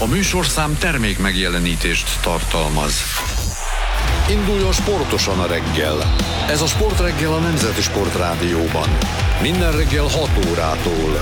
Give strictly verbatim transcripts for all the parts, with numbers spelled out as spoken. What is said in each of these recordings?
A műsorszám termék megjelenítést tartalmaz. Induljon sportosan a reggel. Ez a Sportreggel a Nemzeti Sportrádióban. Minden reggel hat órától.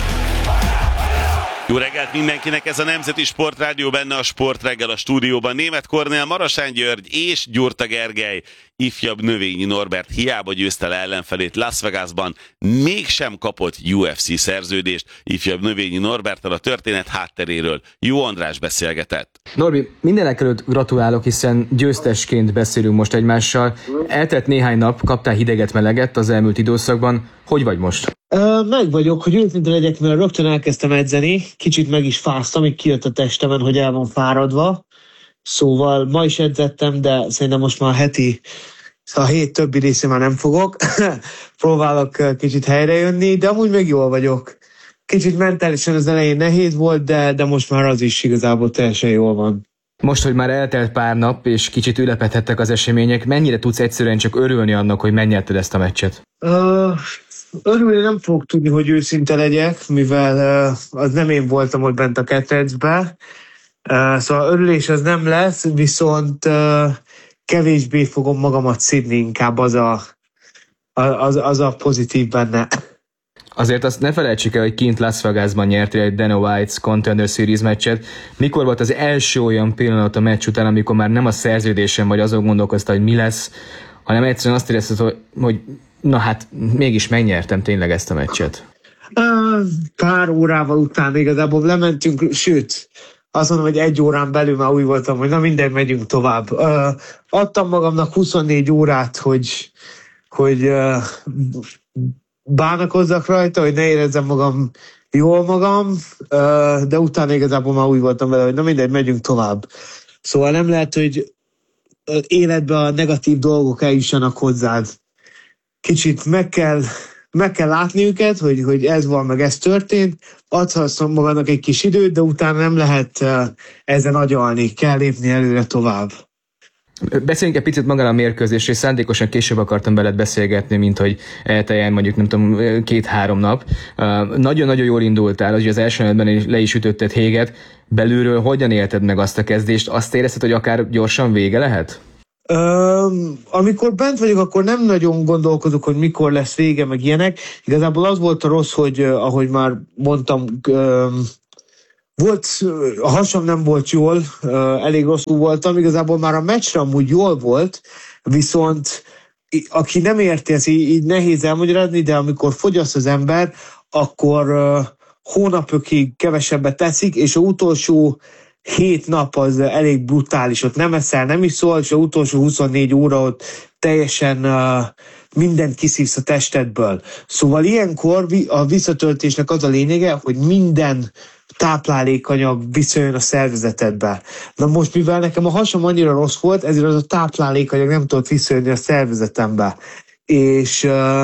Jó reggelt mindenkinek, ez a Nemzeti Sportrádió, benne a Sportreggel a stúdióban. Németh Kornél, Marosán György és Gyurta Gergely. Ifjabb Növényi Norbert hiába győzte le ellenfelét Las Vegasban, mégsem kapott U F C szerződést. Ifjabb Növényi Norberttel a történet hátteréről Jó András beszélgetett. Norbi, mindenekelőtt gratulálok, hiszen győztesként beszélünk most egymással. Eltelt néhány nap, kaptál hideget, meleget az elmúlt időszakban. Hogy vagy most? Uh, meg vagyok, hogy őszinte legyek, mert rögtön elkezdtem edzeni. Kicsit meg is fáztam, amíg kijött a testemen, hogy el van fáradva. Szóval ma is edzettem, de szerintem most már heti, a hét többi része már nem fogok. Próbálok kicsit helyre jönni, de amúgy meg jól vagyok. Kicsit mentálisan az elején nehéz volt, de, de most már az is igazából teljesen jól van. Most, hogy már eltelt pár nap, és kicsit ülepedhettek az események, mennyire tudsz egyszerűen csak örülni annak, hogy megnyerted ezt a meccset? Uh, örülni nem fogok tudni, hogy őszinte legyek, mivel uh, az nem én voltam ott bent a ketrecbe. Uh, szóval örülés az nem lesz, viszont uh, kevésbé fogom magamat szidni, inkább az a, az, az a pozitív benne. Azért azt ne felejtsük el, hogy kint Las Vegasban nyertél egy Dana White's Contender Series meccset. Mikor volt az első olyan pillanat a meccs után, amikor már nem a szerződésen vagy azon gondolkoztál, hogy mi lesz, hanem egyszerűen azt érezted, hogy, hogy na hát mégis megnyertem tényleg ezt a meccset? Pár órával után igazából lementünk, sőt, azt mondom, hogy egy órán belül már úgy voltam, hogy na minden, megyünk tovább. Uh, adtam magamnak huszonnégy órát, hogy, hogy uh, bánakozzak rajta, hogy ne érezzem magam jól magam, uh, de utána igazából már úgy voltam vele, hogy na mindegy, megyünk tovább. Szóval nem lehet, hogy életben a negatív dolgok eljussanak hozzád. Kicsit meg kell, meg kell látni őket, hogy, hogy ez van, meg ez történt, adhatsz magadnak egy kis időt, de utána nem lehet uh, ezen agyalni, kell lépni előre tovább. Beszéljünk egy picit magára a mérkőzésről, és szándékosan később akartam veled beszélgetni, mint hogy elteljen mondjuk nem tudom, két-három nap. Uh, nagyon-nagyon jól indultál, hogy az első menetben le is ütötted Haget. Belülről hogyan élted meg azt a kezdést? Azt érezted, hogy akár gyorsan vége lehet? Um, amikor bent vagyok, akkor nem nagyon gondolkodok, hogy mikor lesz vége, meg ilyenek. Igazából az volt a rossz, hogy uh, ahogy már mondtam, um, volt, a hasam nem volt jól, uh, elég rosszul voltam. Igazából már a meccsre amúgy jól volt, viszont aki nem érti, ez így, így nehéz elmagyarázni, de amikor fogyaszt az ember, akkor uh, hónapokig kevesebbet teszik, és az utolsó hét nap az elég brutális, ott nem eszel, nem is szól, és az utolsó huszonnégy óra ott teljesen uh, mindent kiszívsz a testedből. Szóval ilyenkor a visszatöltésnek az a lényege, hogy minden táplálékanyag visszajön a szervezetedbe. Na most, mivel nekem a hasam annyira rossz volt, ezért az a táplálékanyag nem tudott visszajönni a szervezetembe. És uh,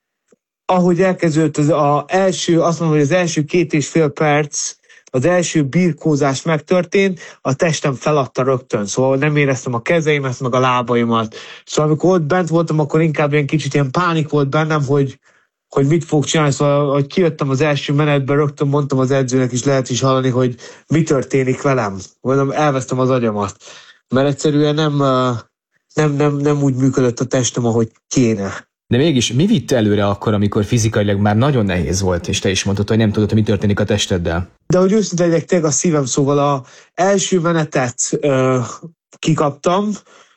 ahogy elkezdődött az a első, azt mondom, hogy az első két és fél perc, az első birkózás megtörtént, a testem feladta rögtön, szóval nem éreztem a kezeimet, meg a lábaimat. Szóval amikor ott bent voltam, akkor inkább ilyen kicsit ilyen pánik volt bennem, hogy, hogy mit fog csinálni. Szóval, hogy kijöttem az első menetbe, rögtön mondtam az edzőnek is, lehet is hallani, hogy mi történik velem. Mondom, elvesztem az agyamat. Mert egyszerűen nem, nem, nem, nem úgy működött a testem, ahogy kéne. De mégis mi vitt előre akkor, amikor fizikailag már nagyon nehéz volt, és te is mondtad, hogy nem tudod, hogy mi történik a testeddel? De hogy őszinte legyek, tényleg a szívem, szóval a első menetet ö, kikaptam,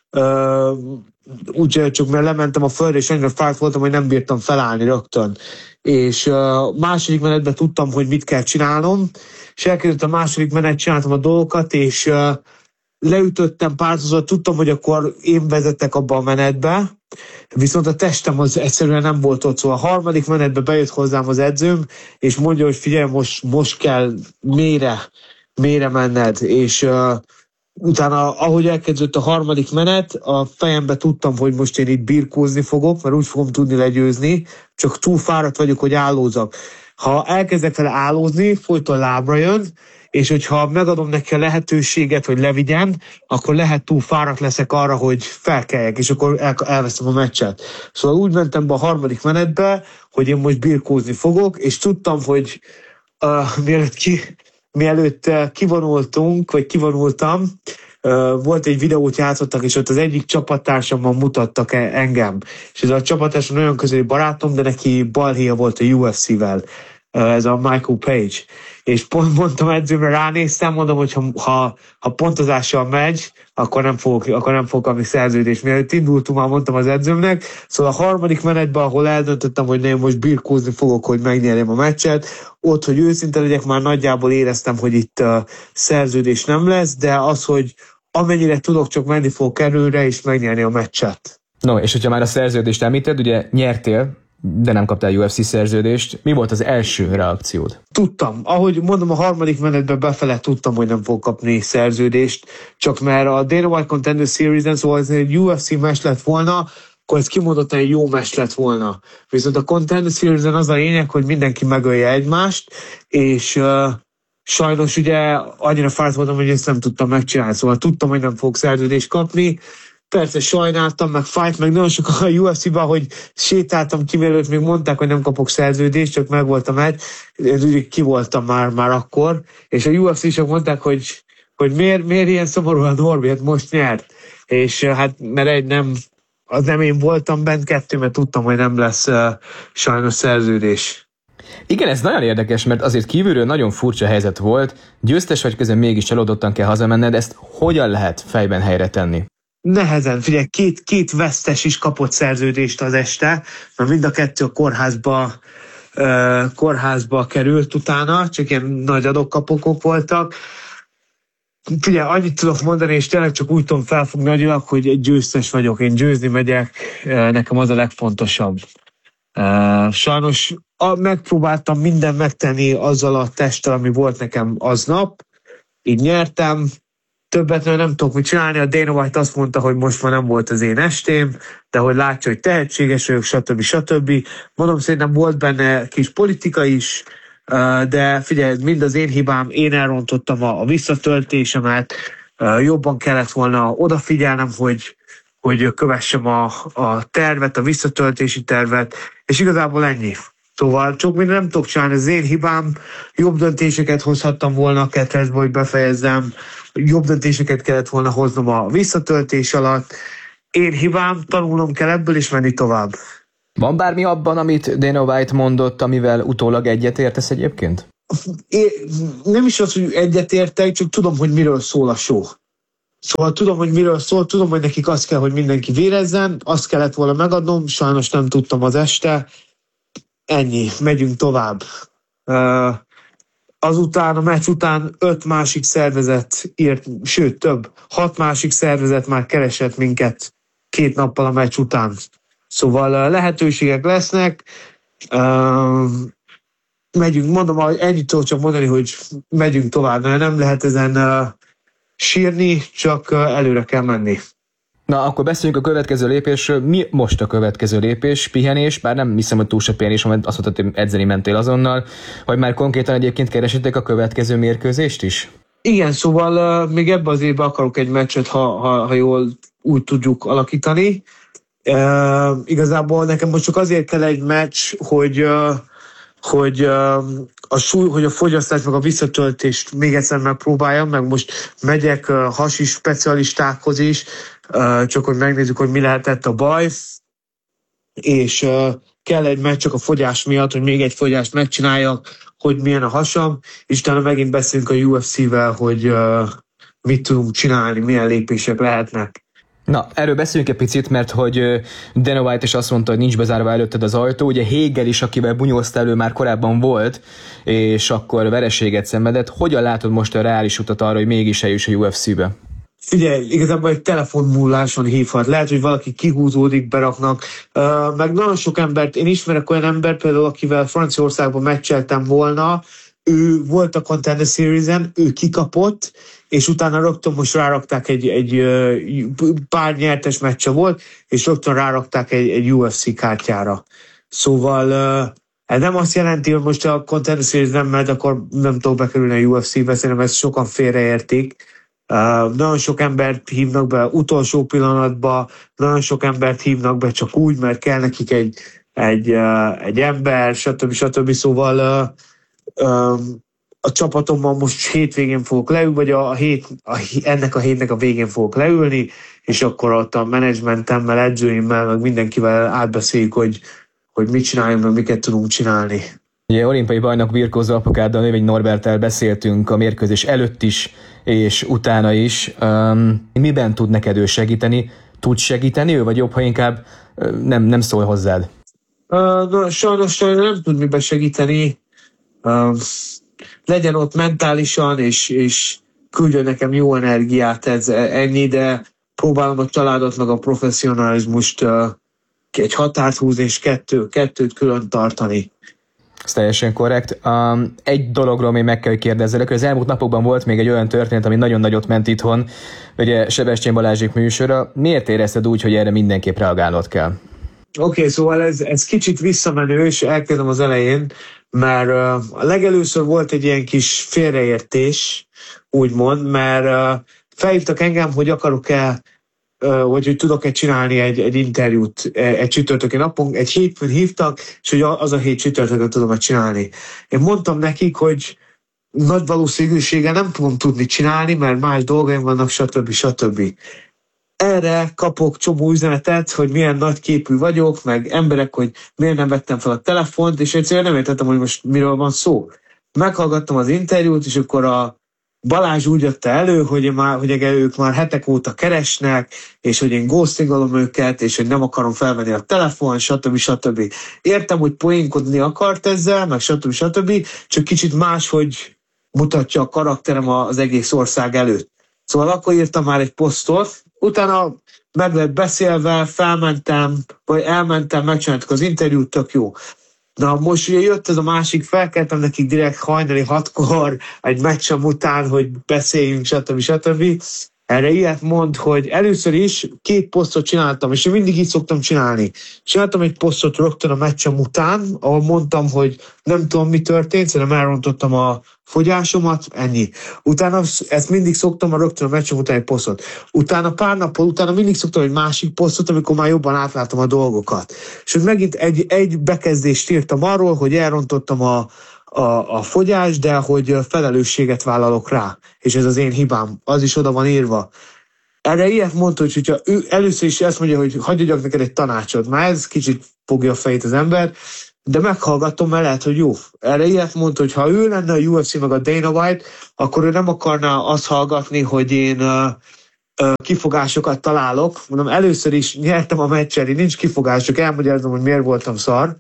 ö, úgy csak mert lementem a földre, és annyira fájt voltam, hogy nem bírtam felállni rögtön. És ö, második menetben tudtam, hogy mit kell csinálnom, és elkezdett a második menet, csináltam a dolgokat, és ö, leütöttem pártozat, tudtam, hogy akkor én vezetek abba a menetbe, viszont a testem az egyszerűen nem volt ott, szóval a harmadik menetbe bejött hozzám az edzőm, és mondja, hogy figyelj, most, most kell mélyre, mélyre menned, és uh, utána, ahogy elkezdődött a harmadik menet, a fejembe tudtam, hogy most én itt birkózni fogok, mert úgy fogom tudni legyőzni, csak túl fáradt vagyok, hogy állózzak. Ha elkezdek vele állózni, folyton lábra jön, és hogyha megadom neki a lehetőséget, hogy levigyen, akkor lehet túl fáradt leszek arra, hogy felkeljek, és akkor el, elveszem a meccset. Szóval úgy mentem be a harmadik menetbe, hogy én most birkózni fogok, és tudtam, hogy uh, mielőtt ki, mielőtt uh, kivonultunk, vagy kivonultam, uh, volt egy videót játszottak, és ott az egyik csapattársammal mutattak engem. És ez a csapattársam nagyon közeli barátom, de neki balhéja volt a U F C-vel. Ez a Michael Page. És pont mondtam edzőmre, ránéztem, mondom, hogy ha, ha, ha pontozással megy, akkor nem fogok, akkor nem fogok kapni szerződést. Mielőtt indultunk, már mondtam az edzőmnek, szóval a harmadik menetben, ahol eldöntöttem, hogy én most birkózni fogok, hogy megnyerjem a meccset, ott, hogy őszinte legyek, már nagyjából éreztem, hogy itt uh, szerződés nem lesz, de az, hogy amennyire tudok, csak menni fogok erőre, és megnyerni a meccset. No, és hogyha már a szerződést említed, ugye nyertél, de nem kaptál U F C szerződést. Mi volt az első reakciód? Tudtam. Ahogy mondom, a harmadik menetben befele tudtam, hogy nem fog kapni szerződést, csak mert a Dana White Contender Series-en, szóval ez egy U F C meccs lett volna, akkor ez kimondottan egy jó meccs lett volna. Viszont a Contender Series-en az a lényeg, hogy mindenki megölje egymást, és uh, sajnos ugye annyira fáradt voltam, hogy ezt nem tudtam megcsinálni, szóval tudtam, hogy nem fogok szerződést kapni. Persze sajnáltam, meg fájt, meg nagyon sokan a U F C-ben, hogy sétáltam ki, mielőtt még mondták, hogy nem kapok szerződést, csak meg voltam egy, én ki voltam már, már akkor, és a U F C-sok mondták, hogy, hogy miért, miért ilyen szomorú a Norbi, hát most nyert. És hát mert egy nem, az nem én voltam bent, kettő, mert tudtam, hogy nem lesz uh, sajnos szerződés. Igen, ez nagyon érdekes, mert azért kívülről nagyon furcsa helyzet volt, győztes vagy közben mégis csalódottan kell hazamenned, ezt hogyan lehet fejben helyre tenni? Nehezen, figyelj, két, két vesztes is kapott szerződést az este, mert mind a kettő a kórházba, uh, kórházba került utána, csak ilyen nagy adókapokok voltak. Figyelj, annyit tudok mondani, és tényleg csak úgy tudom felfogni agyilag, hogy egy győztes vagyok, én győzni megyek, uh, nekem az a legfontosabb. Uh, sajnos a, megpróbáltam mindent megtenni azzal a testtel, ami volt nekem aznap, így nyertem, többet nem tudok mit csinálni, a Dana White azt mondta, hogy most már nem volt az én estém, de hogy látja, hogy tehetséges vagyok, stb. stb. Mondom, szerintem volt benne kis politika is, de figyelj, mind az én hibám, én elrontottam a visszatöltésemet, jobban kellett volna odafigyelnem, hogy, hogy kövessem a, a tervet, a visszatöltési tervet, és igazából ennyi. Szóval csak minden nem tudok csinálni, az én hibám, jobb döntéseket hozhattam volna a kettesbe, hogy befejezzem, jobb döntéseket kellett volna hoznom a visszatöltés alatt. Én hibám, tanulnom kell ebből is menni tovább. Van bármi abban, amit Dana White mondott, amivel utólag egyetértesz egyébként? Én nem is az, hogy egyetértek, csak tudom, hogy miről szól a show. Szóval tudom, hogy miről szól, tudom, hogy nekik azt kell, hogy mindenki vérezzen, azt kellett volna megadnom, sajnos nem tudtam az este. Ennyi, megyünk tovább. Uh, azután, a meccs után öt másik szervezet írt, sőt több, hat másik szervezet már keresett minket két nappal a meccs után. Szóval uh, lehetőségek lesznek. Uh, megyünk, mondom, ennyit tudok csak mondani, hogy megyünk tovább, mert nem lehet ezen uh, sírni, csak uh, előre kell menni. Na, akkor beszéljünk a következő lépésről. Mi most a következő lépés? Pihenés? Bár nem hiszem, hogy túl sok pihenés, mert azt mondtad, hogy edzeni mentél azonnal. Vagy már konkrétan egyébként keresitek a következő mérkőzést is? Igen, szóval uh, még ebben az évben akarok egy meccset, ha, ha, ha jól úgy tudjuk alakítani. Uh, igazából nekem most csak azért kell egy meccs, hogy, uh, hogy, uh, a súly, hogy a fogyasztás meg a visszatöltést még egyszer megpróbáljam, meg most megyek uh, hasi specialistákhoz is, uh, csak hogy megnézzük, hogy mi lehetett a baj, és uh, kell egy meccs csak a fogyás miatt, hogy még egy fogyást megcsináljak, hogy milyen a hasam, és utána megint beszélünk a U F C-vel, hogy uh, mit tudunk csinálni, milyen lépések lehetnek. Na, erről beszéljünk egy picit, mert hogy Dana White is azt mondta, hogy nincs bezárva előtted az ajtó. Ugye Hagel is, akivel bunyóztál, ő már korábban volt, és akkor vereséget szenvedett. Hogyan látod most a reális utat arra, hogy mégis eljuss a U F C-be? Figyelj, igazából egy telefonmúláson hívhat. Lehet, hogy valaki kihúzódik, beraknak. Uh, meg nagyon sok embert, én ismerek olyan embert, például akivel Franciaországban meccseltem volna, ő volt a Contender Series-en, ő kikapott, és utána rögtön most rárakták egy, egy pár nyertes meccse volt, és rögtön rárakták egy, egy U F C kártyára. Szóval ez nem azt jelenti, hogy most a Contender Series nem megy, akkor nem tudok bekerülni a U F C-be, szerintem ezt sokan félreértik. Uh, nagyon sok embert hívnak be utolsó pillanatban, nagyon sok embert hívnak be csak úgy, mert kell nekik egy, egy, uh, egy ember, stb. stb. Szóval uh, um, a csapatommal most hétvégén fogok leülni, vagy a hét, a, ennek a hétnek a végén fogok leülni, és akkor ott a menedzsmentemmel, edzőimmel, meg mindenkivel átbeszéljük, hogy, hogy mit csináljunk, meg miket tudunk csinálni. Ugye olimpiai bajnok birkózó apukáddal, Növényi Norberttel beszéltünk a mérkőzés előtt is, és utána is. Um, miben tud neked ő segíteni? Tud segíteni ő, vagy jobb, ha inkább uh, nem, nem szól hozzád? Uh, no, sajnos, sajnos nem tud miben segíteni. Uh, legyen ott mentálisan, és, és küldjön nekem jó energiát, ez ennyi, de próbálom a családot meg a professzionalizmust uh, egy határt húzni, és kettő, kettőt külön tartani. Ez teljesen korrekt. Um, egy dologról még meg kell, hogy kérdezzelek, hogy az elmúlt napokban volt még egy olyan történet, ami nagyon nagyot ment itthon, ugye Sebestyén Balázsék műsora. Miért érezted úgy, hogy erre mindenképp reagálnod kell? Oké, okay, szóval ez, ez kicsit visszamenő, és elkezdem az elején, mert uh, a legelőször volt egy ilyen kis félreértés, úgymond, mert uh, felhívtak engem, hogy akarok-e, uh, vagy hogy tudok-e csinálni egy, egy interjút egy csütörtöki napon, egy hétfőn hívtak, és hogy az a hét csütörtökön tudom-e csinálni. Én mondtam nekik, hogy nagy valószínűséggel nem fogom tudni csinálni, mert más dolgaim vannak, stb. stb. Erre kapok csomó üzenetet, hogy milyen nagyképű vagyok, meg emberek, hogy miért nem vettem fel a telefont, és egyszerűen nem értettem, hogy most miről van szó. Meghallgattam az interjút, és akkor a Balázs úgy jött elő, hogy, már, hogy ők már hetek óta keresnek, és hogy én ghostingolom őket, és hogy nem akarom felvenni a telefon, stb. stb. Értem, hogy poénkodni akart ezzel, meg stb. stb. Csak kicsit máshogy mutatja a karakterem az egész ország előtt. Szóval akkor írtam már egy posztot, utána meg lett beszélve, felmentem, vagy elmentem, megcsináltuk az interjút, tök jó. Na most ugye jött ez a másik, felkeltem nekik direkt hajnali hatkor, egy meccsem után, hogy beszéljünk, stb. stb. Erre ilyet mond, hogy először is két posztot csináltam, és én mindig így szoktam csinálni. Csináltam egy posztot rögtön a meccsem után, ahol mondtam, hogy nem tudom, mi történt, szerintem elrontottam a fogyásomat, ennyi. Utána ezt mindig szoktam, a rögtön a meccsem után egy posztot. Utána pár nappal utána mindig szoktam egy másik posztot, amikor már jobban átlátom a dolgokat. És hogy megint egy, egy bekezdést írtam arról, hogy elrontottam a A, a fogyás, de hogy felelősséget vállalok rá, és ez az én hibám, az is oda van írva. Erre ilyet mondta, hogy hogyha ő először is ezt mondja, hogy hagyj adjak neked egy tanácsot, már ez kicsit fogja a fejét az ember, de meghallgatom, mert lehet, hogy jó. Erre ilyet mondta, hogy ha ő lenne a U F C meg a Dana White, akkor ő nem akarná azt hallgatni, hogy én uh, uh, kifogásokat találok. Mondom, először is nyertem a meccsen, nincs kifogás, csak elmagyarázom, hogy miért voltam szar.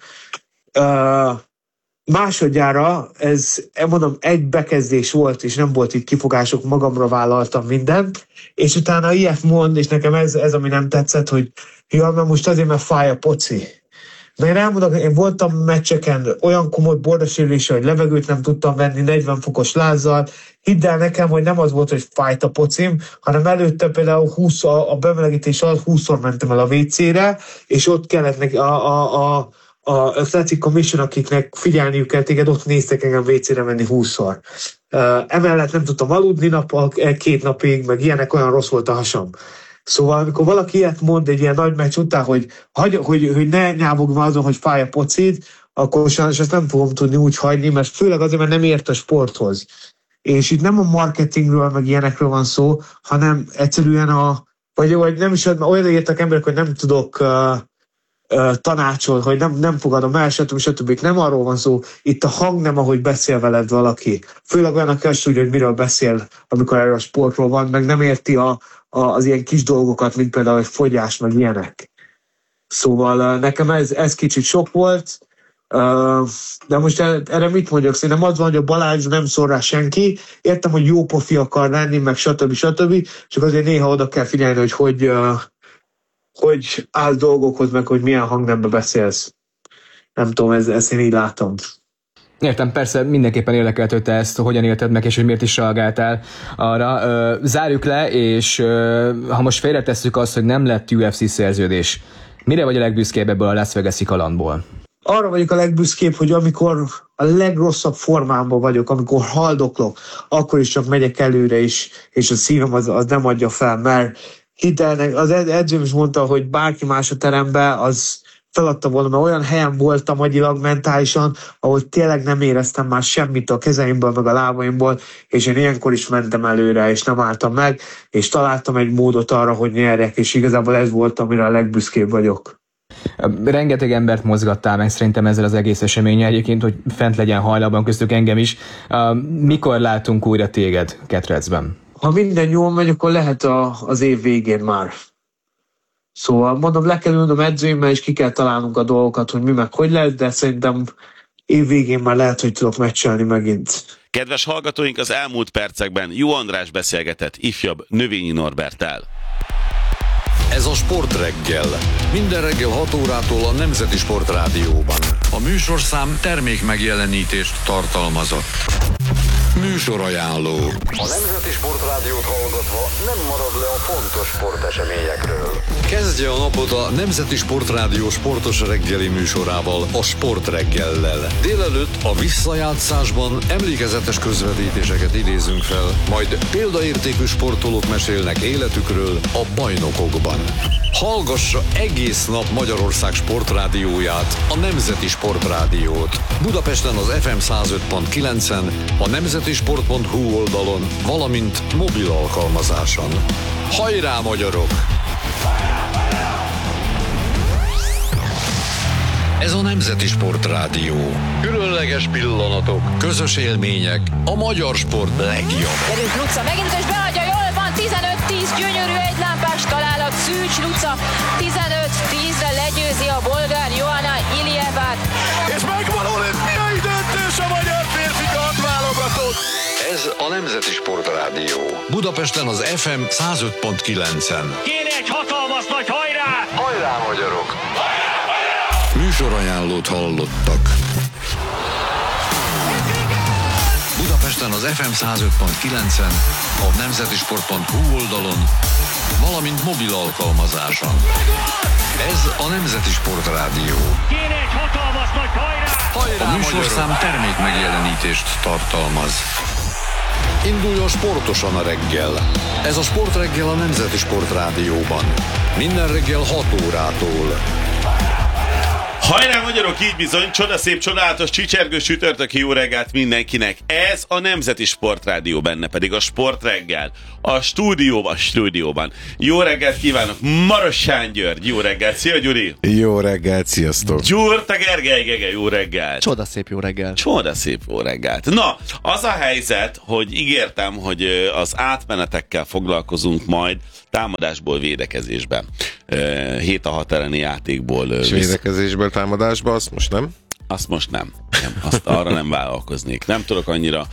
Uh, Másodjára, ez, mondom, egy bekezdés volt, és nem volt itt kifogások, magamra vállaltam mindent, és utána ilyet mond, és nekem ez, ez ami nem tetszett, hogy ja, mert most azért, mert fáj a poci. Mert én elmondom, én voltam meccseken olyan komoly bordasérüléssel, hogy levegőt nem tudtam venni negyven fokos lázzal. Hidd el nekem, hogy nem az volt, hogy fájt a pocim, hanem előtte például húsz, a, a bemelegítés alatt húszszor mentem el a vé cére, és ott kellett neki a, a, a a Athletic Commission, akiknek figyelniük kell téged, ott néztek engem vé cére menni húszszor. Uh, emellett nem tudtam aludni nap, két napig, meg ilyenek, olyan rossz volt a hasam. Szóval amikor valaki ilyet mond egy ilyen nagy meccs után, hogy, hogy, hogy, hogy ne nyávogj már azon, hogy fáj a pocid, akkor sajnos ezt nem fogom tudni úgy hagyni, mert főleg azért, mert nem ért a sporthoz. És itt nem a marketingről, meg ilyenekről van szó, hanem egyszerűen a, vagy, vagy nem is olyan értek emberek, hogy nem tudok uh, tanácsol, hogy nem, nem fogadom el, stb. stb. Nem arról van szó, itt a hang nem, ahogy beszél veled valaki. Főleg olyan, aki azt tudja, hogy miről beszél, amikor erről a sportról van, meg nem érti a, a, az ilyen kis dolgokat, mint például egy fogyás, meg ilyenek. Szóval nekem ez, ez kicsit sok volt, de most erre mit mondjak? Szerintem az van, hogy a Balázs nem szól rá senki, értem, hogy jó pofi akar lenni, meg stb. stb. Csak azért néha oda kell figyelni, hogy hogy hogy áll dolgokhoz, meg hogy milyen hangnembe beszélsz. Nem tudom, ez, ezt én így látom. Értem, persze mindenképpen érdekelt, hogy te ezt hogyan élted meg, és hogy miért is reagáltál arra. Zárjuk le, és ha most félretesszük azt, hogy nem lett U F C szerződés, mire vagy a legbüszkébb ebből a Las Vegas-i kalandból? Arra vagyok a legbüszkébb, hogy amikor a legrosszabb formámban vagyok, amikor haldoklok, akkor is csak megyek előre is, és a szívem az, az nem adja fel, mert hidd el, az edzőm is mondta, hogy bárki más a teremben, az feladta volna, mert olyan helyen voltam agyilag, mentálisan, ahol tényleg nem éreztem már semmit a kezeimből, meg a lábaimból, és én ilyenkor is mentem előre, és nem álltam meg, és találtam egy módot arra, hogy nyerjek, és igazából ez volt, amire a legbüszkébb vagyok. Rengeteg embert mozgattál meg szerintem ezzel az egész eseményel egyébként, hogy fent legyen hajnalban, köztük engem is. Mikor látunk újra téged Ketrecben? Ha minden jól megy, akkor lehet a, az év végén már. Szóval mondom, le kell ülnöm edzőimmel, és ki kell találnunk a dolgokat, hogy mi meg hogy lehet, de szerintem év végén már lehet, hogy tudok meccselni megint. Kedves hallgatóink, az elmúlt percekben Jó András beszélgetett ifjabb Növényi Norberttel. Ez a Sportreggel. Minden reggel hat órától a Nemzeti Sportrádióban. A műsorszám termék megjelenítést tartalmazott. Műsorajánló. A Nemzeti Sportrádiót hallgatva nem marad le a fontos sporteseményekről. Kezdje a napot a Nemzeti Sportrádió sportos reggeli műsorával, a Sportreggellel. Délelőtt a visszajátszásban emlékezetes közvetítéseket idézünk fel, majd példaértékű sportolók mesélnek életükről a bajnokokban. Hallgassa egész nap Magyarország sportrádióját, a Nemzeti Sportrádiót. Budapesten az ef em száz öt pont kilencen, a nemzetisport pont hu oldalon, valamint mobil alkalmazáson. Hajrá, magyarok! Ez a Nemzeti Sportrádió. Különleges pillanatok, közös élmények, a magyar sport legjobb. Gyerünk, Luca, megint és beadja, jól van, tizenöt tíz, gyönyörű egylámpás találat, Szűcs Luca, tizenöt tízre legyőzi a bolgár Johanna Iljevát. És megvan olimpiai döntés a magyar férfi kardválogatott. Ez a Nemzeti Sportrádió. Budapesten az ef em száz öt pont kilencen. Kéne egy hatalmas nagy hajrá! Hajrá, magyarok! Műsorajánlót hallottak. Budapesten az ef em száz öt pont kilencen, a nemzetisport pont hu oldalon, valamint mobil alkalmazáson. Ez a Nemzeti Sportrádió. Kéne egy hatalmas nagy hajrá! Hajrá, a műsorszám termék megjelenítést tartalmaz. Induljon sportosan a reggel. Ez a Sportreggel a Nemzeti Sportrádióban. Minden reggel hat órától. Hajrá, magyarok, így bizony, csodaszép, csodálatos, csicsergős csütörtöki jó reggelt mindenkinek. Ez a Nemzeti Sportrádió, benne pedig a Sportreggel. A stúdióban, a stúdióban. Jó reggelt kívánok, Marossán György, jó reggelt, szia Gyuri! Jó reggelt, sziasztok! Gyurta Gergely, Gege, jó reggelt! Csodaszép jó reggelt! Csodaszép jó reggelt! Na, az a helyzet, hogy ígértem, hogy az átmenetekkel foglalkozunk majd támadásból védekezésben. hét a hat elleni játékból. És védekezésből támadásba, azt most nem? Azt most nem. nem. Azt arra nem vállalkoznék. Nem tudok annyira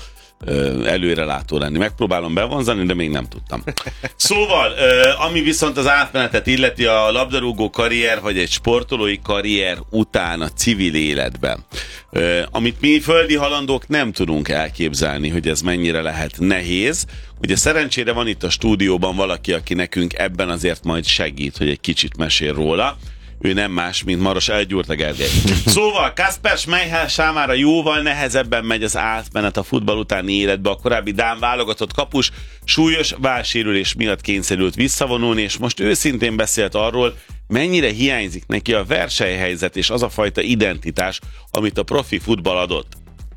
előrelátó lenni. Megpróbálom bevonzani, de még nem tudtam. Szóval, ami viszont az átmenetet illeti, a labdarúgó karrier, vagy egy sportolói karrier után a civil életben. Amit mi földi halandók nem tudunk elképzelni, hogy ez mennyire lehet nehéz. Ugye szerencsére van itt a stúdióban valaki, aki nekünk ebben azért majd segít, hogy egy kicsit mesél róla. Ő nem más, mint Maros Elgyúrta Gergely. Szóval Kasper Schmeichel számára jóval nehezebben megy az átmenet a futball utáni életbe. A korábbi dán válogatott kapus súlyos válsérülés miatt kényszerült visszavonulni, és most őszintén beszélt arról, mennyire hiányzik neki a versenyhelyzet és az a fajta identitás, amit a profi futball adott.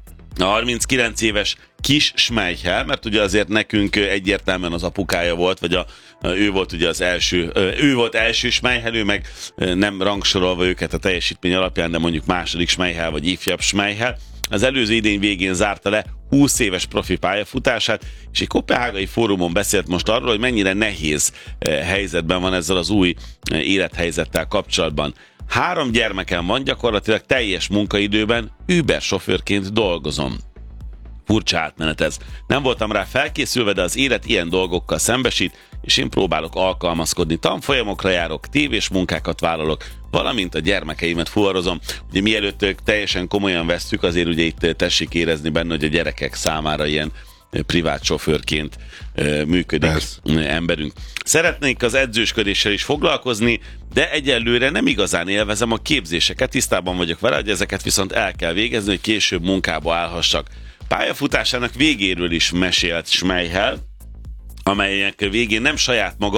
A harminckilenc éves kis Schmeichel, mert ugye azért nekünk egyértelműen az apukája volt, vagy a, ő volt ugye az első, ő volt első Schmeichel, ő meg nem rangsorolva őket a teljesítmény alapján, de mondjuk második Schmeichel, vagy ifjabb Schmeichel. Az előző idény végén zárta le húsz éves profi pályafutását, és egy koppenhágai fórumon beszélt most arról, hogy mennyire nehéz helyzetben van ezzel az új élethelyzettel kapcsolatban. Három gyermekem van, gyakorlatilag teljes munkaidőben Uber sofőrként dolgozom. Furcsa átmenet ez. Nem voltam rá felkészülve, de az élet ilyen dolgokkal szembesít, és én próbálok alkalmazkodni. Tanfolyamokra járok, tévés munkákat vállalok, valamint a gyermekeimet fuvarozom. Ugye mielőtt teljesen komolyan vesszük, azért ugye itt tessék érezni benne, hogy a gyerekek számára ilyen privát sofőrként működik Persze. emberünk. Szeretnék az edzősködéssel is foglalkozni, de egyelőre nem igazán élvezem a képzéseket, tisztában vagyok vele, hogy ezeket viszont el kell végezni, hogy később munkába állhassak. Pályafutásának végéről is mesélt Schmeichel, amelyek végén nem saját maga,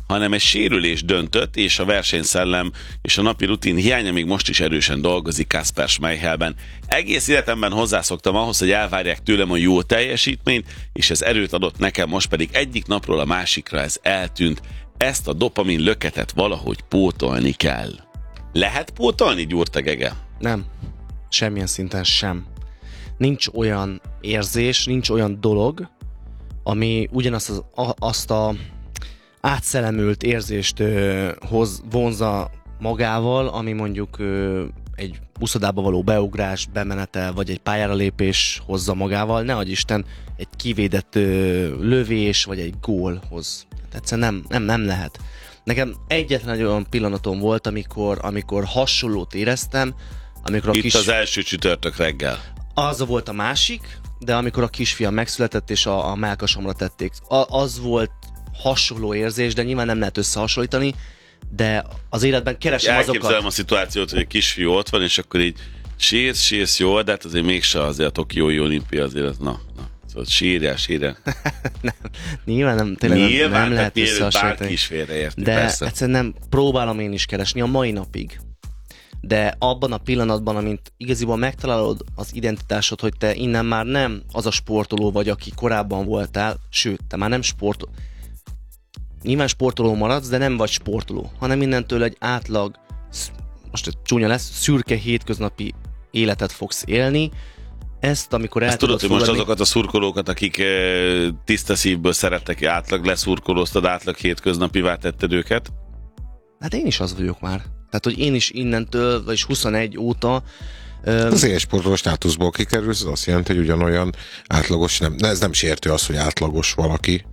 hanem egy sérülés döntött, és a versenyszellem és a napi rutin hiánya még most is erősen dolgozik Kasper Schmeichelben. Egész életemben hozzászoktam ahhoz, hogy elvárják tőlem a jó teljesítményt, és ez erőt adott nekem, most pedig egyik napról a másikra ez eltűnt. Ezt a dopamin löketet valahogy pótolni kell. Lehet pótolni, Gyurta Gege? Nem. Semmilyen szinten sem. Nincs olyan érzés, nincs olyan dolog, ami ugyanazt az, a, azt a átszellemült érzést ö, hoz, vonza magával, ami mondjuk ö, egy buszodába való beugrás, bemenetel, vagy egy pályára lépés hozza magával. Ne adj Isten, egy kivédett ö, lövés, vagy egy gólhoz. Egyszerűen nem, nem, nem lehet. Nekem egyetlen egy olyan pillanatom volt, amikor, amikor hasonlót éreztem, amikor a Itt kis... az első csütörtök reggel. Az volt a másik, de amikor a kisfiam megszületett, és a, a mellkasomra tették. A, az volt hasonló érzés, de nyilván nem lehet összehasonlítani, de az életben keresem azokat. Elképzelem a szituációt, hogy egy kisfiú ott van, és akkor így sírsz, sírsz, jó, de hát azért mégse azért a Tokiói olimpia azért, na, na. Szóval sírjál, sírjál. nem, nyilván nem, tényleg nyilván, nem, nem lehet nyilván, összehasonlítani. bárki is félreérti, de persze. egyszerűen nem, próbálom én is keresni a mai napig. De abban a pillanatban, amint igaziból megtalálod az identitásod, hogy te innen már nem az a sportoló vagy, aki korábban voltál, sőt, te már nem sportoló. Nyilván sportoló maradsz, de nem vagy sportoló, hanem innentől egy átlag, most csúnya lesz, szürke hétköznapi életet fogsz élni. Ezt, amikor el Ezt tudod, hogy most fogadni... azokat a szurkolókat, akik eh, tiszta szívből szerettek, átlag leszurkolóztad, átlag hétköznapivá tetted őket? Hát én is az vagyok már. Tehát, hogy én is innentől, vagyis huszonegy óta... Öm... Az élsportoló státuszból kikerülsz, az azt jelenti, hogy ugyanolyan átlagos, nem, ez nem sértő az, hogy átlagos valaki.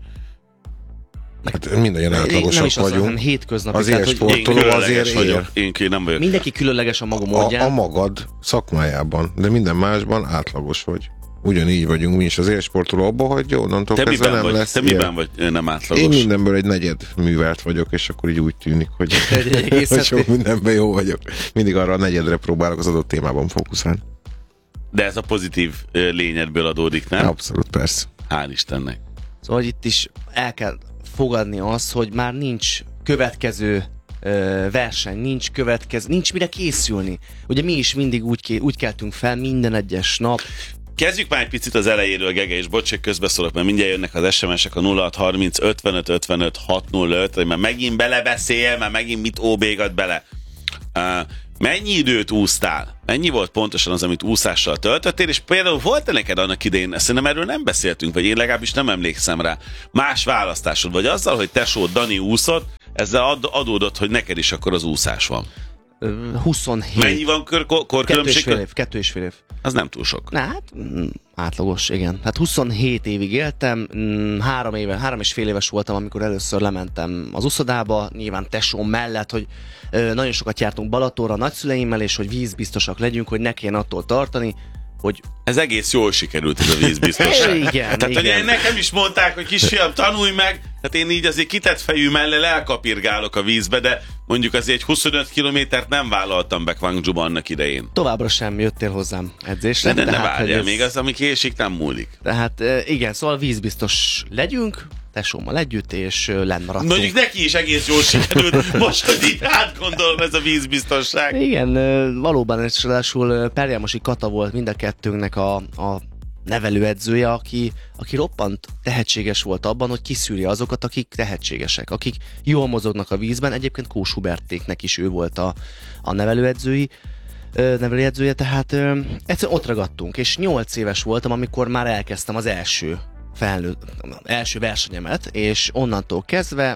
Hát mindannyian átlagosak az, vagyunk. Az, hétköznapi. Az tehát, élsportoló azért vagyok. Én, én nem vagyok. Mindenki különleges a maga módján. A, a magad szakmájában, de minden másban átlagos vagy. Ugyanígy vagyunk mi is, az élsportoló abba hagyja, onnantól te kezdve nem vagy, lesz Te ilyen. miben vagy nem átlagos? Én mindenből egy negyed művelt vagyok, és akkor így úgy tűnik, hogy, egy hogy sok mindenben jó vagyok. Mindig arra a negyedre próbálok az adott témában fókuszálni. De ez a pozitív lényedből adódik, nem? Abszolút, persze. Hál' Istennek. Szóval hogy itt is el kell fogadni azt, hogy már nincs következő ö, verseny, nincs következő, nincs mire készülni. Ugye mi is mindig úgy, ké, úgy keltünk fel minden egyes nap. Kezdjük már egy picit az elejéről, Gege, és bocs, hogy közbeszólok, mert mindjárt jönnek az es em esek a nulla hat harminc ötvenöt ötvenöt hat nulla öt, hogy már megint belebeszél, már megint mit óbégat bele. Uh, mennyi időt úsztál? Mennyi volt pontosan az, amit úszással töltöttél? És például volt-e neked annak idején, szerintem erről nem beszéltünk, vagy én legalábbis nem emlékszem rá, más választásod, vagy azzal, hogy tesód Dani úszott, ezzel ad, adódott, hogy neked is akkor az úszás van. huszonhét. Mennyi van kor, kor, kor kettő és különbség? fél év, kettő és fél év. Az nem túl sok. Na hát, mm, átlagos, igen. Hát huszonhét évig éltem, mm, három éve, három és fél éves voltam, amikor először lementem az uszodába, nyilván tesóm mellett, hogy ö, nagyon sokat jártunk Balatonra a nagyszüleimmel, és hogy vízbiztosak legyünk, hogy ne kelljen attól tartani, hogy... Ez egész jól sikerült, ez a vízbiztosság. Igen, Tehát, igen. hogy nekem is mondták, hogy kisfiam, tanulj meg, hát én így azért kitett fejű mellé elkapirgálok a vízbe, de mondjuk azért egy huszonöt kilométert nem vállaltam be Gwangju-ban annak idején. Továbbra sem jöttél hozzám edzésre. De, de ne tehát, várjál, ez... még az, ami késik, nem múlik. Tehát igen, szóval vízbiztos legyünk, tesómmal együtt, és lennmaradtunk. Mondjuk neki is egész jól sikerült, most, hogy így átgondolom, ez a vízbiztosság. Igen, valóban, és ráadásul Perjámosi Kata volt mind a kettőnknek a, a nevelőedzője, aki, aki roppant tehetséges volt abban, hogy kiszűrje azokat, akik tehetségesek, akik jól mozognak a vízben. Egyébként Kós Hubertéknek is ő volt a, a nevelőedzői, nevelőedzője, tehát ö, egyszerűen ott ragadtunk, és nyolc éves voltam, amikor már elkezdtem az első felnőtt, első versenyemet, és onnantól kezdve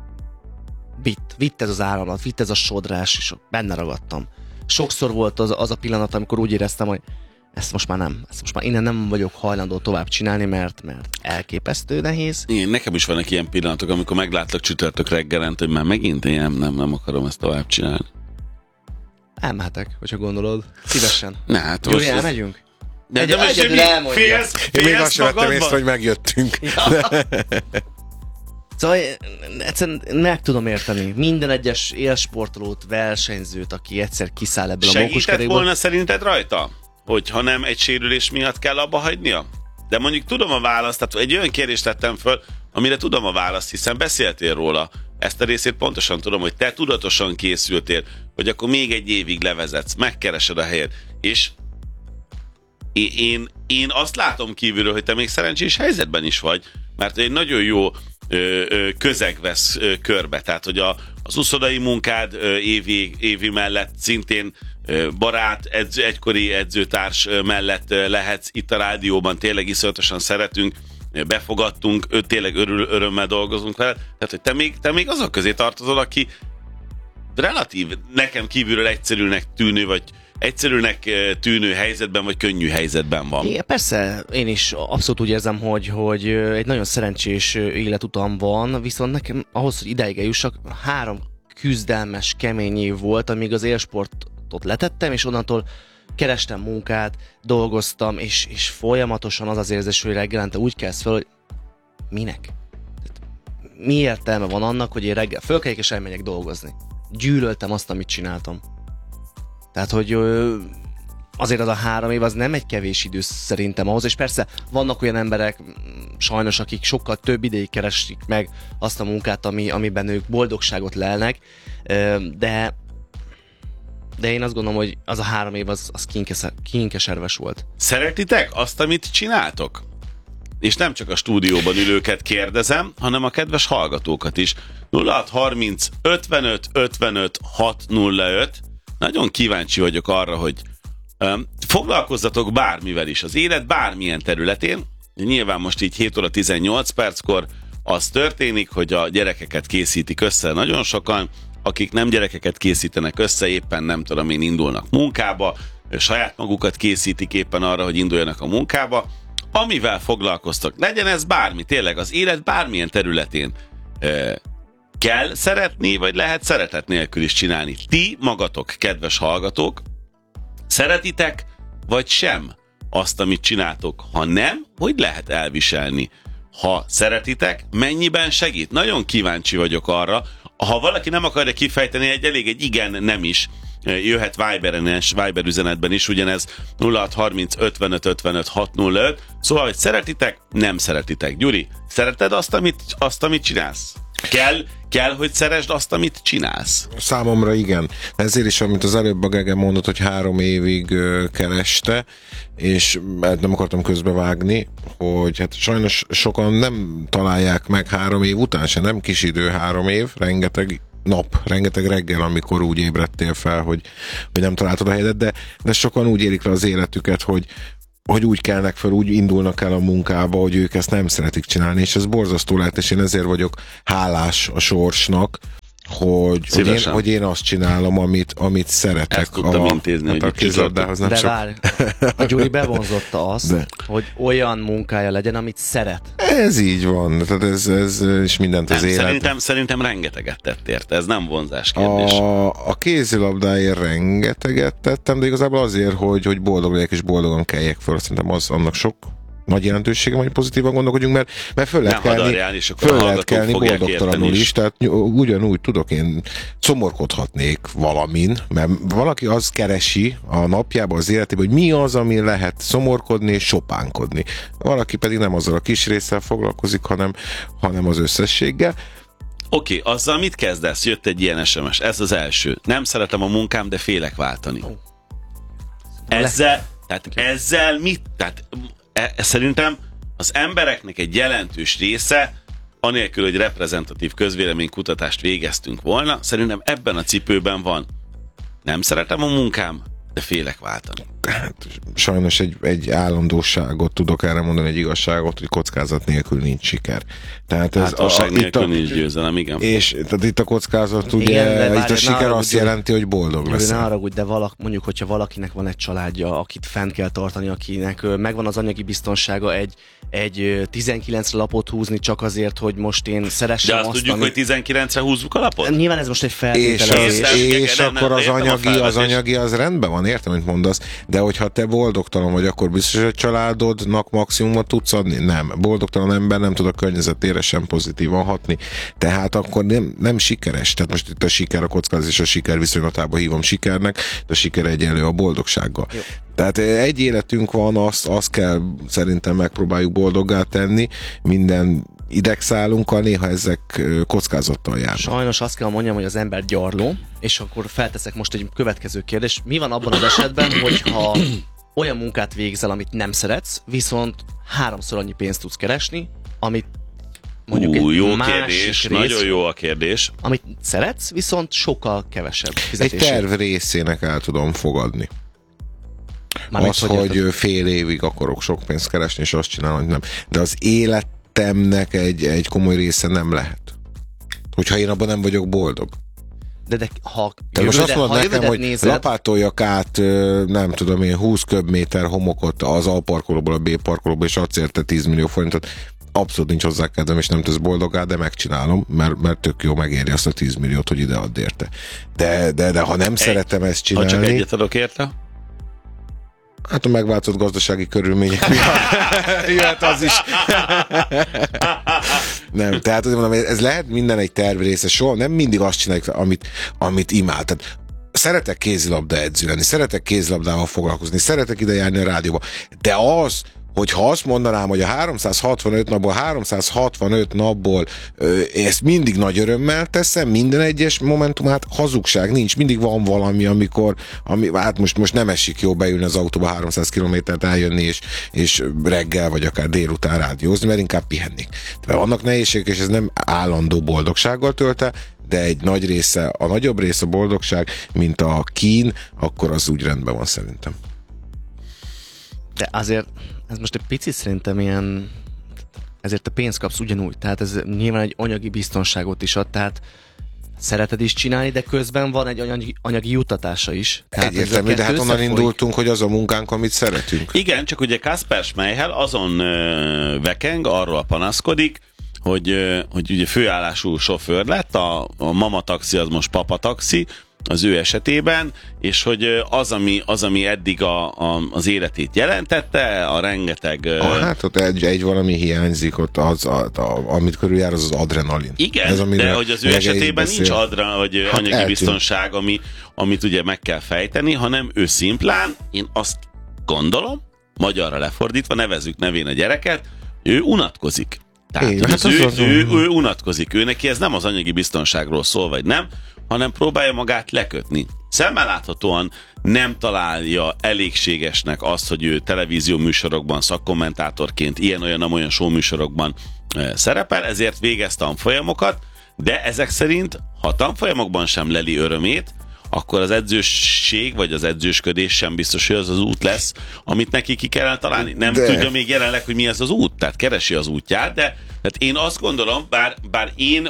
vitt, vitt ez az áramlat, vitt ez a sodrás, és benne ragadtam. Sokszor volt az, az a pillanat, amikor úgy éreztem, hogy ezt most már nem, ezt most már innen nem vagyok hajlandó tovább csinálni, mert, mert elképesztő nehéz. Én, nekem is vannak ilyen pillanatok, amikor meglátlak csütörtök reggelent, hogy már megint én nem, nem akarom ezt tovább csinálni. Elmehetek, hogyha gondolod. Szívesen. Na, hát Gyuri, most ez- elmegyünk? De, Egy- de most egyedül mi? elmondja. Félsz, Én még azt félsz sem vettem észre, magadban? hogy megjöttünk. Szóval egyszerűen meg tudom érteni minden egyes élsportolót, versenyzőt, aki egyszer kiszáll ebből a Segített mókuskerékből. volna szerinted rajta? Hogyha nem egy sérülés miatt kell abba hagynia? De mondjuk tudom a választ, tehát egy olyan kérdést tettem föl, amire tudom a választ, hiszen beszéltél róla, ezt a részét pontosan tudom, hogy te tudatosan készültél, hogy akkor még egy évig levezetsz, megkeresed a helyet, és én, én azt látom kívülről, hogy te még szerencsés helyzetben is vagy, mert egy nagyon jó ö, ö, közeg vesz ö, körbe, tehát hogy a, az uszodai munkád ö, évi, évi mellett szintén ö, barát, edző, egykori edzőtárs ö, mellett ö, lehetsz itt a rádióban, tényleg iszonyatosan szeretünk, ö, befogadtunk, ö, tényleg örül, örömmel dolgozunk vele, tehát hogy te még, te még azok közé tartozol, aki relatív, nekem kívülről egyszerűnek tűnő, vagy egyszerűnek tűnő helyzetben, vagy könnyű helyzetben van. Igen, persze, én is abszolút úgy érzem, hogy, hogy egy nagyon szerencsés életutam van, viszont nekem ahhoz, hogy ideig eljussak, három küzdelmes, kemény év volt, amíg az élsportot letettem, és onnantól kerestem munkát, dolgoztam, és, és folyamatosan az az érzés, hogy reggelente úgy kelsz fel, hogy minek? Mi értelme van annak, hogy én reggel fölkeljek és elmegyek dolgozni? Gyűlöltem azt, amit csináltam. Tehát, hogy ö, azért az a három év az nem egy kevés idő szerintem ahhoz, és persze vannak olyan emberek sajnos, akik sokkal több ideig keresik meg azt a munkát, ami, amiben ők boldogságot lelnek, ö, de de én azt gondolom, hogy az a három év az, az kínkeserves volt. Szeretitek azt, amit csináltok? És nem csak a stúdióban ülőket kérdezem, hanem a kedves hallgatókat is. nulla hat harminc ötvenöt ötvenöt hatszázöt. Nagyon kíváncsi vagyok arra, hogy um, foglalkozzatok bármivel is, az élet bármilyen területén. Nyilván most így hét óra tizennyolc perckor az történik, hogy a gyerekeket készítik össze nagyon sokan, akik nem gyerekeket készítenek össze, éppen nem tudom én indulnak munkába, saját magukat készítik éppen arra, hogy induljanak a munkába. Amivel foglalkoztak, legyen ez bármi, tényleg az élet bármilyen területén e, kell szeretni, vagy lehet szeretet nélkül is csinálni. Ti magatok, kedves hallgatók, szeretitek, vagy sem azt, amit csináltok? Ha nem, hogy lehet elviselni? Ha szeretitek, mennyiben segít? Nagyon kíváncsi vagyok arra. Ha valaki nem akarja kifejteni, egy elég egy igen, nem is, jöhet Viberen és Viber üzenetben is, ugyanez nulla hat harminc ötvenöt ötvenöt hatszázöt. Szóval, hogy szeretitek, nem szeretitek. Gyuri, szereted azt, amit, azt, amit csinálsz? Kell, kell, hogy szeresd azt, amit csinálsz? Számomra igen. Ezért is, amit az előbb a Gege mondott, hogy három évig uh, kereste, és nem akartam közbevágni, hogy hát sajnos sokan nem találják meg három év után se, nem kis idő három év, rengeteg nap, rengeteg reggel, amikor úgy ébredtél fel, hogy, hogy nem találtad a helyet, de, de sokan úgy élik le az életüket, hogy hogy úgy kelnek fel, úgy indulnak el a munkába, hogy ők ezt nem szeretik csinálni, és ez borzasztó lehet, és én ezért vagyok hálás a sorsnak, hogy, hogy, én, hogy én azt csinálom, amit, amit szeretek. Ezt tudtam a, intézni, hát a kézlabdához nem de sok. várj, a Gyuri bevonzotta azt, de. hogy olyan munkája legyen, amit szeret. Ez így van, tehát ez, ez is mindent az nem, élet. Szerintem, szerintem rengeteget tett érte, ez nem vonzás kérdés. A, a kézilabdáért rengeteget tettem, de igazából azért, hogy, hogy boldog legyek és boldogan keljek föl. Szerintem az annak sok nagy jelentősége, hogy pozitívan gondolkodjunk, mert, mert föl lehet kelni, föl lehet kelni boldogtalanul is. is, tehát ugyanúgy tudok én szomorkodhatnék valamin, mert valaki azt keresi a napjában, az életében, hogy mi az, ami lehet szomorkodni és sopánkodni. Valaki pedig nem azzal a kis résszel foglalkozik, hanem, hanem az összességgel. Oké, okay, azzal mit kezdesz? Jött egy ilyen es em es, ez az első. Nem szeretem a munkám, de félek váltani. Ezzel, tehát ezzel mit? Tehát E, szerintem az embereknek egy jelentős része, anélkül, hogy reprezentatív közvéleménykutatást végeztünk volna, szerintem ebben a cipőben van. Nem szeretem a munkám, de félek váltani. Hát, sajnos egy, egy állandóságot tudok erre mondani, egy igazságot, hogy kockázat nélkül nincs siker. Tehát ez Bátorság a, nélkül a, nincs győzelem, igen. És tehát itt a kockázat, ugye, igen, itt várj, a siker azt úgy, jelenti, hogy boldog lesz. Ne haragudj, de valak, mondjuk, hogyha valakinek van egy családja, akit fent kell tartani, akinek megvan az anyagi biztonsága, egy, egy tizenkilencre lapot húzni csak azért, hogy most én szeressem de azt, azt, tudjuk, amit... hogy tizenkilencre húzzuk a lapot? Nyilván ez most egy És, feltételezés. az, és, és nem, akkor nem, az anyagi, az anyagi az rendben van, értem, amit mondasz, de hogyha te boldogtalan vagy, akkor biztos, hogy a családodnak maximumot tudsz adni? Nem. Boldogtalan ember nem tud a környezetére sem pozitívan hatni. Tehát akkor nem, nem sikeres. Tehát most itt a siker, a kockázat és a siker viszonylatában hívom sikernek, de a siker egyenlő a boldogsággal. Jó. Tehát egy életünk van, azt, azt kell szerintem megpróbáljuk boldoggá tenni, minden idegszálunkkal, néha ezek kockázattal járnak. Sajnos azt kell mondjam, hogy az ember gyarló, és akkor felteszek most egy következő kérdést. Mi van abban az esetben, hogyha olyan munkát végzel, amit nem szeretsz, viszont háromszor annyi pénzt tudsz keresni, amit mondjuk Ú, egy jó másik kérdés, rész, nagyon jó a kérdés. amit szeretsz, viszont sokkal kevesebb Egy fizetésért. terv részének el tudom fogadni. Mármint, Az, hogy hogy érted? fél évig akarok sok pénzt keresni, és azt csinálom, hogy nem. De az életemnek egy, egy komoly része nem lehet. Hogyha én abban nem vagyok boldog. De, de ha Te most azt jövődet- mondod ha nekem, jövődet hogy nézed, lapátoljak át, ö, nem tudom én, húsz köbméter homokot az A parkolóból a B parkolóból, és adsz érte tíz millió forintot. Abszolút nincs hozzá kedvem, és nem tesz boldogá, de megcsinálom, mert, mert tök jó, megéri azt a tíz milliót, hogy ide add érte. De, de, de ha nem egy, szeretem ezt Ha csak csinálni, egyet adok érte? hát a megváltozott gazdasági körülmények miatt jöhet az is. Nem, tehát azért mondom, ez lehet minden egy terv része, soha nem mindig azt csináljuk, amit, amit imád. Tehát szeretek kézilabda edző lenni, szeretek kézilabdával foglalkozni, szeretek ide járni a rádióba, de az, hogy ha azt mondanám, hogy a háromszázhatvanöt napból, háromszázhatvanöt napból ö, ezt mindig nagy örömmel teszem, minden egyes momentum, hát hazugság nincs, mindig van valami, amikor, ami, hát most, most nem esik jó beülni az autóba háromszáz kilométert eljönni, és, és reggel, vagy akár délután rádiózni, mert inkább pihennék. De vannak nehézségek, és ez nem állandó boldogsággal tölte, de egy nagy része, a nagyobb része a boldogság, mint a kín, akkor az úgy rendben van szerintem. de azért ez most egy picit szerintem ilyen, ezért te pénzt kapsz ugyanúgy, tehát ez nyilván egy anyagi biztonságot is ad, tehát szereted is csinálni, de közben van egy anyagi, anyagi juttatása is. Tehát ez a Egyértelmű, de kettő hát onnan összefolyik. indultunk, hogy az a munkánk, amit szeretünk. Igen, csak ugye Kasper Schmeichel azon ö, vekeng, arról panaszkodik, hogy, ö, hogy ugye főállású sofőr lett, a, a mama taxi az most papa taxi, az ő esetében, és hogy az, ami, az, ami eddig a, a, az életét jelentette, a rengeteg... Ah, hát ott egy, egy valami hiányzik, ott az, a, a, amit körüljár, az az adrenalin. Igen, Ez, de hogy az ő Legei esetében beszél. nincs adra, hogy Hát anyagi eltűnt. biztonság, ami, amit ugye meg kell fejteni, hanem ő szimplán, én azt gondolom, magyarra lefordítva, nevezzük nevén a gyereket, ő unatkozik. Tehát Igen, hogy hát az az ő, az- ő, ő unatkozik, ő neki ez nem az anyagi biztonságról szól, vagy nem, hanem próbálja magát lekötni. Szemmel láthatóan nem találja elégségesnek azt, hogy ő televízió műsorokban, szakkommentátorként, ilyen-olyan-olyan show műsorokban e, szerepel, ezért végez tanfolyamokat, de ezek szerint, ha tanfolyamokban sem leli örömét, akkor az edzőség, vagy az edzősködés sem biztos, hogy az az út lesz, amit neki ki kellene találni. Nem De. tudja még jelenleg, hogy mi ez az út, tehát keresi az útját, de tehát én azt gondolom, bár, bár én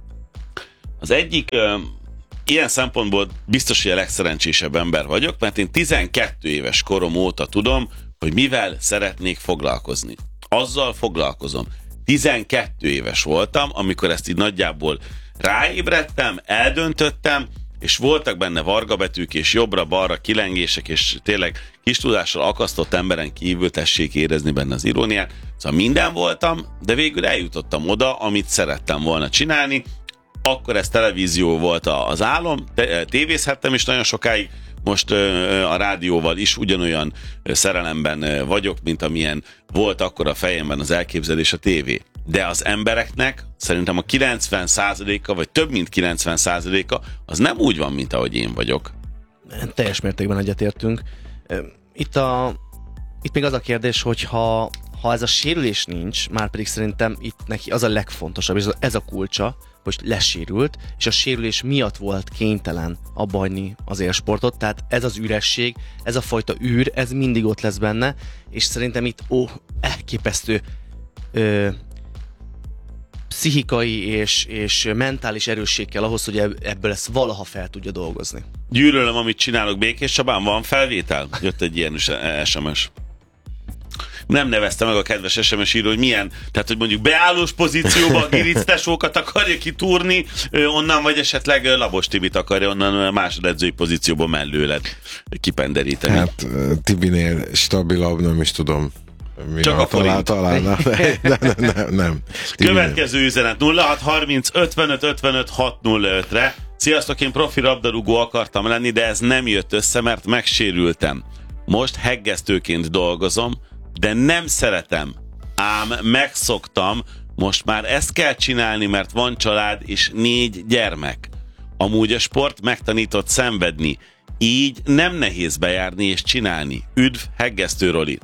az egyik ö, ilyen szempontból biztos, hogy a legszerencsésebb ember vagyok, mert én tizenkét éves korom óta tudom, hogy mivel szeretnék foglalkozni. Azzal foglalkozom. tizenkét éves voltam, amikor ezt így nagyjából ráébredtem, eldöntöttem, és voltak benne vargabetűk, és jobbra-balra kilengések, és tényleg kis tudással akasztott emberen kívül tessék érezni benne az iróniát. Szóval minden voltam, de végül eljutottam oda, amit szerettem volna csinálni. Akkor ez televízió volt az álom, te- tévézhettem is nagyon sokáig, most ö, a rádióval is ugyanolyan ö, szerelemben ö, vagyok, mint amilyen volt akkor a fejemben az elképzelés a tévé. De az embereknek szerintem a kilencven százaléka, vagy több mint kilencven százaléka az nem úgy van, mint ahogy én vagyok. Teljes mértékben egyetértünk. Itt, a, itt még az a kérdés, hogy ha, ha ez a sérülés nincs, már pedig szerintem itt neki az a legfontosabb, és ez a kulcsa, hogy lesérült, és a sérülés miatt volt kénytelen abba hagyni az élsportot, tehát ez az üresség, ez a fajta űr, ez mindig ott lesz benne, és szerintem itt ó, elképesztő ö, pszichikai és, és mentális erősség kell ahhoz, hogy ebből ezt valaha fel tudja dolgozni. Gyűlölöm, amit csinálok Békés Csabán, van felvétel? Jött egy ilyen es em es. Nem nevezte meg a kedves es em es író, hogy milyen, tehát hogy mondjuk beállós pozícióban a Giric tesókat akarja kitúrni, onnan vagy esetleg Labos Tibit akarja onnan másodedzői pozícióban mellőled kipenderíteni. Hát Tibinél stabilabb, nem is tudom. Mi Csak a talál, forint. találna. Nem, nem, nem, nem. Tibinél. Következő üzenet nulla hat harminc ötvenöt ötvenöt hatszázre. Sziasztok, én profi labdarúgó akartam lenni, de ez nem jött össze, mert megsérültem. Most heggesztőként dolgozom, de nem szeretem, ám megszoktam, Most már ezt kell csinálni, mert van család és négy gyermek. Amúgy a sport megtanított szenvedni. Így nem nehéz bejárni és csinálni. Üdv, Heggesztő Roli.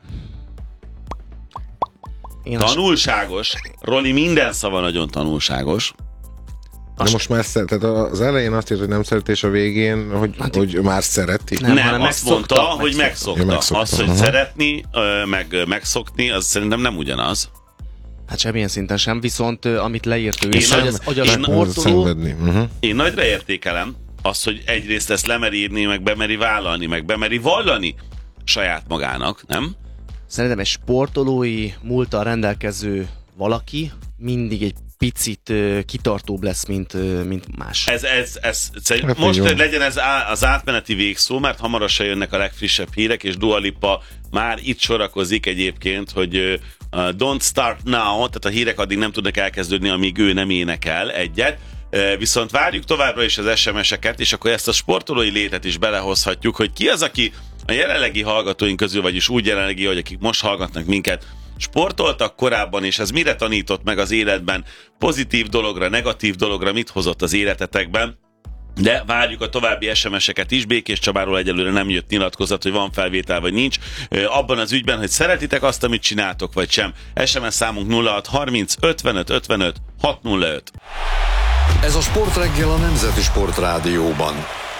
Én Tanulságos. Roli, minden szava nagyon tanulságos. De most már szeret, tehát az elején azt írta, hogy nem szeret, és a végén, hogy, Hát, hogy már szereti. Nem, Nem, nem hanem azt mondta, megszokta, hogy megszokta. megszokta. Azt, hogy Aha. szeretni, ö, meg megszokni, az szerintem nem ugyanaz. Hát semmilyen szinten sem, viszont ö, amit leírt ő Én is, nem- hogy, az, hogy a én- sportoló... Szenvedni. Uh-huh. Én nagyra értékelem azt, hogy egyrészt ezt lemeri írni, meg bemeri vállalni, meg bemeri vallani saját magának, nem? Szerintem egy sportolói múlttal rendelkező valaki mindig egy picit ö, kitartóbb lesz, mint, ö, mint más. Ez, ez, ez, ez Hát most így van. legyen ez á, az átmeneti végszó, mert hamarosan jönnek a legfrissebb hírek, és Dua Lipa már itt sorakozik egyébként, hogy uh, Don't Start Now, tehát a hírek addig nem tudnak elkezdődni, amíg ő nem énekel egyet. Uh, viszont várjuk továbbra is az es em es-eket, és akkor ezt a sportolói létet is belehozhatjuk, hogy ki az, aki a jelenlegi hallgatóink közül, vagyis úgy jelenlegi, hogy akik most hallgatnak minket, sportoltak korábban, és ez mire tanított meg az életben? Pozitív dologra, negatív dologra, mit hozott az életetekben? De várjuk a további es em es-eket is. Békés Csabáról egyelőre nem jött nyilatkozat, hogy van felvétel vagy nincs. Ö, Abban az ügyben, hogy szeretitek azt, amit csináltok, vagy sem. es em es számunk nulla hat harminc ötvenöt ötvenöt hatszázöt. Ez a Sportreggel a Nemzeti Sportrádióban.